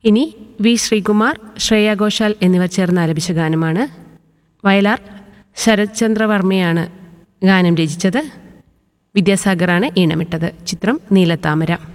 ഇനി വി ശ്രീകുമാർ, ശ്രേയ ഘോഷാൽ എന്നിവർ ചേർന്ന് ആലപിച്ച ഗാനമാണ്. വയലാർ ശരത്ചന്ദ്രവർമ്മയാണ് ഗാനം രചിച്ചത്. വിദ്യാസാഗറാണ് ഈണമിട്ടത്. ചിത്രം നീലത്താമര.